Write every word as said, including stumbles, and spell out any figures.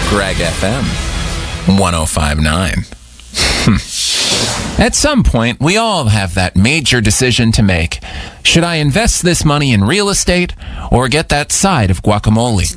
Greg F M one oh five point nine. At some point, we all have that major decision to make. Should I invest this money in real estate or get that side of guacamole?